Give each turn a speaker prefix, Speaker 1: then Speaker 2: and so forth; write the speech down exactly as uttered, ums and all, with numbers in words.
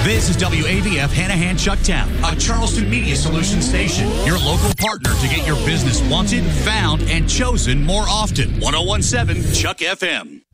Speaker 1: This is W A V F Hanahan Chucktown, a Charleston Media Solutions station. Your local partner to get your business wanted, found, and chosen more often. ten seventeen Chuck F M.